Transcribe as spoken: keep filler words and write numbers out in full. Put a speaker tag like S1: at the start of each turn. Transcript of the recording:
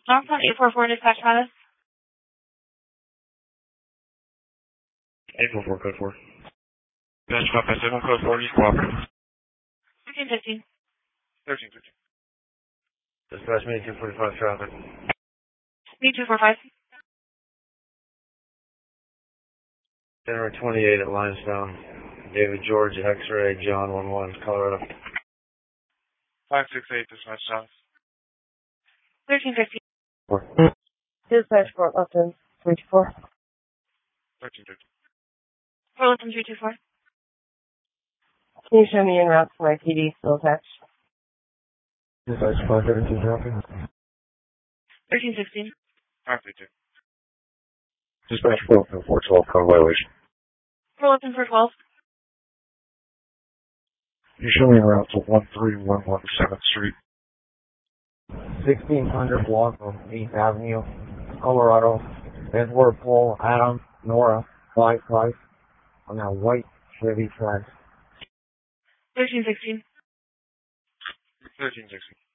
S1: Knox on eight four four, dispatch status.
S2: eight four four, code four. Dispatch five five seven, code four, use cooperative.
S1: thirteen fifteen.
S2: thirteen fifteen. Dispatch me two forty-five traffic.
S1: Me two four five.
S2: January twenty-eight at Limestone. David George, X-ray, John one one, Colorado. five six eight, dispatch south.
S1: thirteen fifteen.
S3: Dispatch Fort Lupton, three two four.
S2: thirteen fifteen.
S1: Fort Lupton three two four.
S3: Can you show me en route to my P D still attached?
S2: Dispatch five seventeen traffic.
S1: thirteen sixteen.
S2: five three two. Dispatch four four twelve, code violation.
S1: Fort Lupton four twelve.
S2: You show me en route to one three one one seventh Street.
S4: sixteen hundred block of eighth Avenue, Colorado. Edward, Paul, Adam, Nora, Clyde, Price on that white Chevy Trax.
S1: thirteen sixteen.
S2: thirteen sixteen.